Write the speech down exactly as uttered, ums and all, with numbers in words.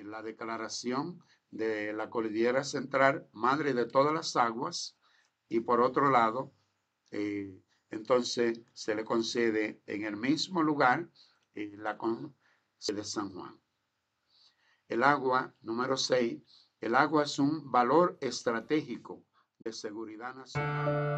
la declaración de la Cordillera Central, madre de todas las aguas, y por otro lado, eh, entonces se le concede en el mismo lugar eh, la concesión de San Juan. El agua, número seis, el agua es un valor estratégico de seguridad nacional.